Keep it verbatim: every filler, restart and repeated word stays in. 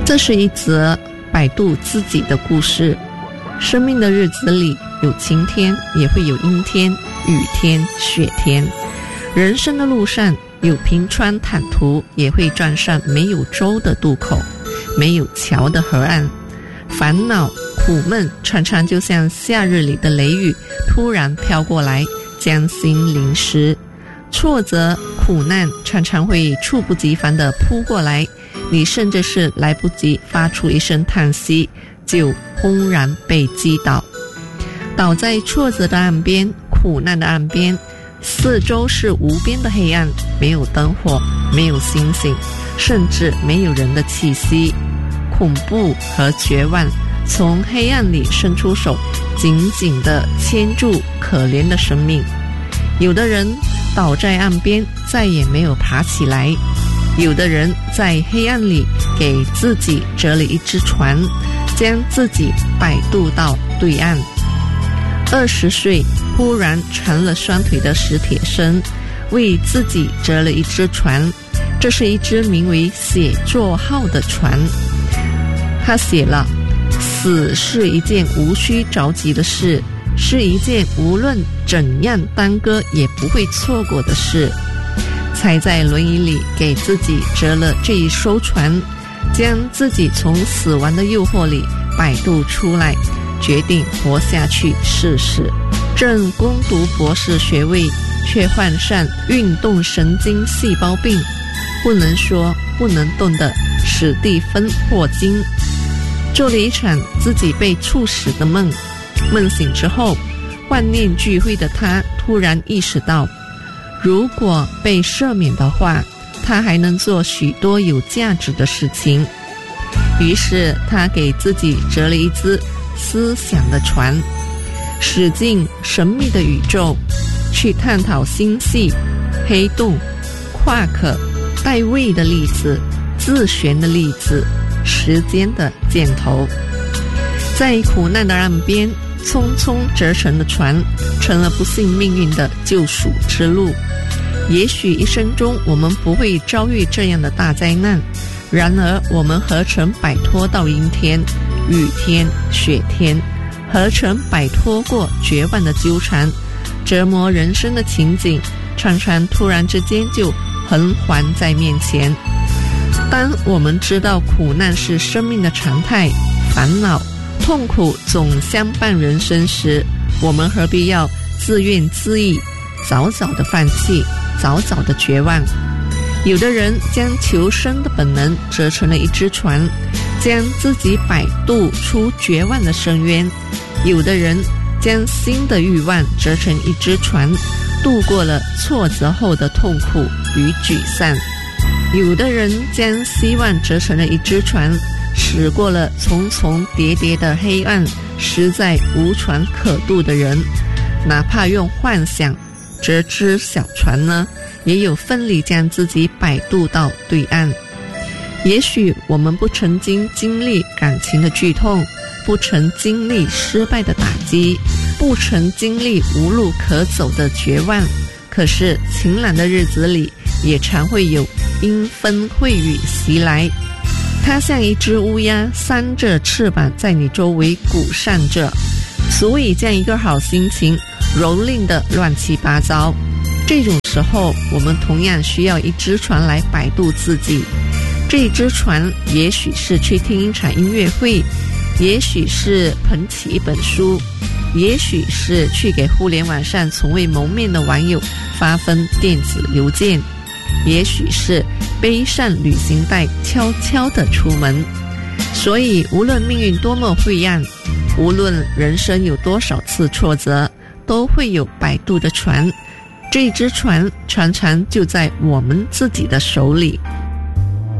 这是一则摆渡自己的故事。生命的日子里有晴天，也会有阴天、雨天、雪天。人生的路上有平川坦途，也会撞上没有舟的渡口，没有桥的河岸。烦恼苦闷常常就像夏日里的雷雨，突然飘过来，将心淋湿。挫折苦难常常会猝不及防地扑过来，你甚至是来不及发出一声叹息，就轰然被击倒。倒在挫折的岸边，苦难的岸边，四周是无边的黑暗，没有灯火，没有星星，甚至没有人的气息。恐怖和绝望从黑暗里伸出手，紧紧地牵住可怜的生命。有的人倒在岸边，再也没有爬起来；有的人在黑暗里给自己折了一只船，将自己摆渡到对岸。二十岁忽然成了双腿的史铁生，为自己折了一只船，这是一只名为写作号的船。他写了，死是一件无需着急的事，是一件无论怎样耽搁也不会错过的事。才在轮椅里给自己折了这一艘船，将自己从死亡的诱惑里摆渡出来，决定活下去试试。正攻读博士学位，却患上运动神经细胞病，不能说不能动的史蒂芬霍金，做了一场自己被处死的梦。梦醒之后，万念俱灰的他突然意识到，如果被赦免的话，他还能做许多有价值的事情。于是他给自己折了一只思想的船，驶进神秘的宇宙，去探讨星系、黑洞、夸克、带位的粒子、自旋的粒子、时间的箭头。在苦难的岸边，匆匆折成的船成了不幸命运的救赎之路。也许一生中我们不会遭遇这样的大灾难，然而我们何曾摆脱到阴天、雨天、雪天，何曾摆脱过绝望的纠缠，折磨人生的情景常常突然之间就横环在面前。当我们知道苦难是生命的常态，烦恼痛苦总相伴人生时，我们何必要自怨自艾，早早的放弃，早早的绝望。有的人将求生的本能折成了一只船，将自己摆渡出绝望的深渊；有的人将新的欲望折成一只船，度过了挫折后的痛苦与沮丧；有的人将希望折成了一只船，驶过了重重叠叠的黑暗，实在无船可渡的人，哪怕用幻想折只小船呢，也有奋力将自己摆渡到对岸。也许我们不曾经经历感情的剧痛，不曾经历失败的打击，不曾经历无路可走的绝望，可是晴朗的日子里也常会有阴风秽雨袭来。它像一只乌鸦，扇着翅膀在你周围鼓扇着，所以将一个好心情蹂躏的乱七八糟。这种时候，我们同样需要一只船来摆渡自己。这只船也许是去听一场音乐会，也许是捧起一本书，也许是去给互联网上从未谋面的网友发封电子邮件，也许是背上旅行袋悄悄地出门。所以无论命运多么晦暗，无论人生有多少次挫折，都会有摆渡的船。这只船常常就在我们自己的手里。